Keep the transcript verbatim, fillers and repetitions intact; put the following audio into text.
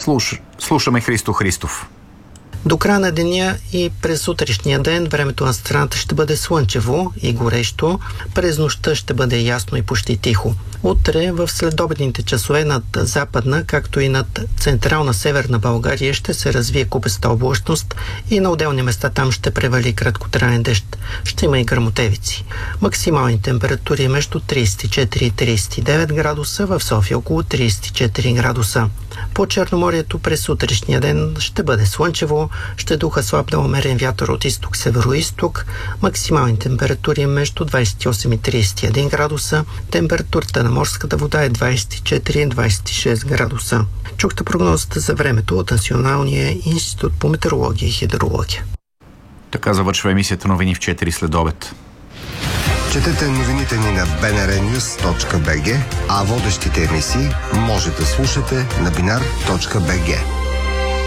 Слуш... Слушаме Христо Христов. До края на деня и през утрешния ден времето на страната ще бъде слънчево и горещо. През нощта ще бъде ясно и почти тихо. Утре в следобедните часове над западна, както и над централна северна България ще се развие купеста облачност и на отделни места там ще превали краткотраен дъжд. Ще има и гръмотевици. Максимални температури между трийсет и четири и трийсет и девет градуса, в София около трийсет и четири градуса. По Черноморието през утрешния ден ще бъде слънчево, ще духа слаб да умерен вятър от изток-североизток, максимални температури между двайсет и осем и трийсет и един градуса, температурата на морската вода е двайсет и четири и двайсет и шест градуса. Чухте прогнозата за времето от Националния институт по метеорология и хидрология. Така завършва емисията новини в четири след обед. Четете новините ни на би ен ар нюз точка би джи, а водещите емисии може да слушате на бинар точка би джи.